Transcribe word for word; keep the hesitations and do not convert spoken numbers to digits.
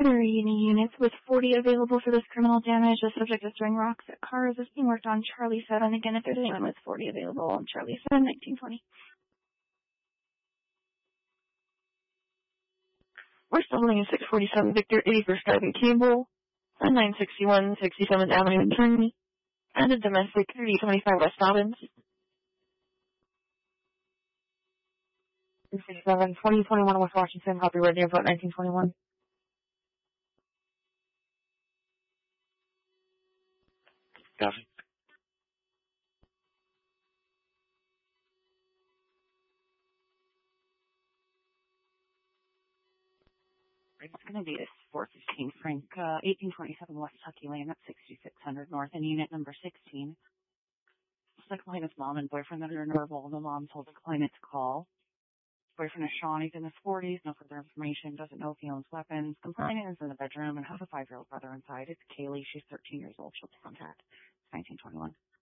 Three units with forty available for this criminal damage. The subject is throwing rocks at cars. Is being worked on Charlie seven. Again, if there's anyone with forty available on Charlie seven, nineteen twenty. We're still holding a six forty-seven Victor eighty-first driving cable, a nine sixty-one sixty-seventh Avenue attorney, and a domestic thirty twenty-five West Dobbins. six seven twenty twenty-one West Washington, copy ready about nineteen twenty-one. Copy. It's going to be this four fifteen Frank, uh, eighteen twenty-seven West Tucky Lane at sixty-six hundred North, and unit number sixteen. It's the client's mom and boyfriend that are in Nerval. The mom told the client to call. Boyfriend is Sean. He's in his forties. No further information. Doesn't know if he owns weapons. Complainant is in the bedroom and has a five-year-old brother inside. It's Kaylee. She's thirteen years old. She'll contact. It's nineteen twenty-one.